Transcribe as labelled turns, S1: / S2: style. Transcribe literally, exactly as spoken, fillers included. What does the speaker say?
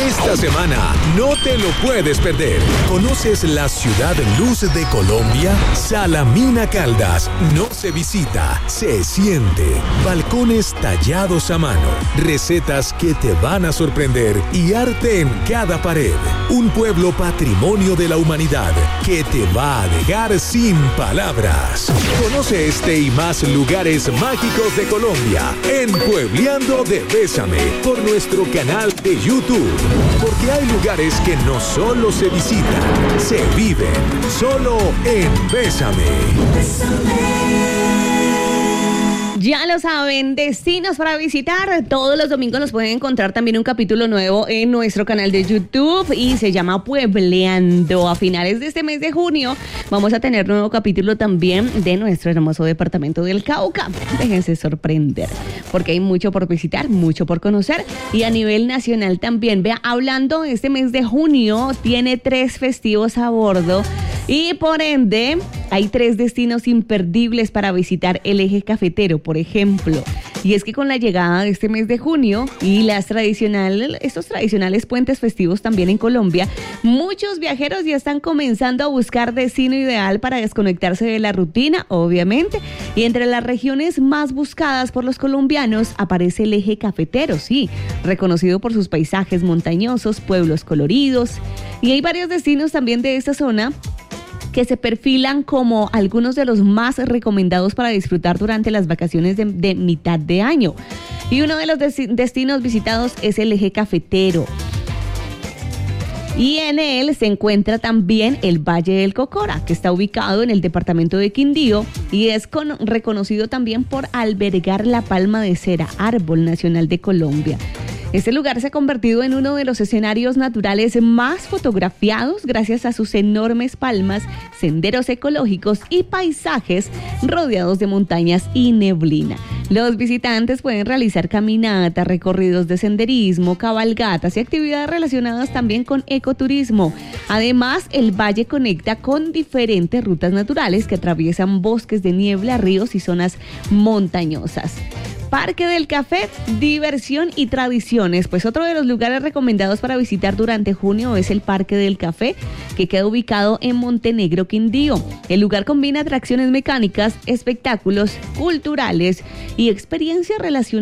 S1: Esta semana no te lo puedes perder. ¿Conoces la ciudad luz de Colombia? Salamina Caldas no se visita, se siente. Balcones tallados a mano, recetas que te van a sorprender y arte en cada pared. Un pueblo patrimonio de la humanidad que te va a dejar sin palabras. Conoce este y más lugares mágicos de Colombia en Puebleando de Bésame por nuestro canal de YouTube. Porque hay lugares que no solo se visitan, se viven. Solo en Bésame.
S2: Ya lo saben, destinos para visitar. Todos los domingos nos pueden encontrar también un capítulo nuevo en nuestro canal de YouTube y se llama Puebleando. A finales de este mes de junio vamos a tener nuevo capítulo también de nuestro hermoso departamento del Cauca. Déjense sorprender, porque hay mucho por visitar, mucho por conocer y a nivel nacional también. Vea, hablando de este mes de junio, tiene tres festivos a bordo y por ende hay tres destinos imperdibles para visitar el eje cafetero, por ejemplo. Y es que con la llegada de este mes de junio y las tradicionales, estos tradicionales puentes festivos también en Colombia, muchos viajeros ya están comenzando a buscar destino ideal para desconectarse de la rutina, obviamente. Y entre las regiones más buscadas por los colombianos aparece el eje cafetero, sí, reconocido por sus paisajes montañosos, pueblos coloridos. Y hay varios destinos también de esta zona que se perfilan como algunos de los más recomendados para disfrutar durante las vacaciones de, de mitad de año. Y uno de los destinos visitados es el eje cafetero. Y en él se encuentra también el Valle del Cocora, que está ubicado en el departamento de Quindío y es con, reconocido también por albergar la palma de cera, árbol nacional de Colombia. Este lugar se ha convertido en uno de los escenarios naturales más fotografiados gracias a sus enormes palmas, senderos ecológicos y paisajes rodeados de montañas y neblina. Los visitantes pueden realizar caminatas, recorridos de senderismo, cabalgatas y actividades relacionadas también con ecoturismo. Además, el valle conecta con diferentes rutas naturales que atraviesan bosques de niebla, ríos y zonas montañosas. Parque del Café, diversión y tradiciones. Pues otro de los lugares recomendados para visitar durante junio es el Parque del Café, que queda ubicado en Montenegro, Quindío. El lugar combina atracciones mecánicas, espectáculos culturales y experiencias relacionadas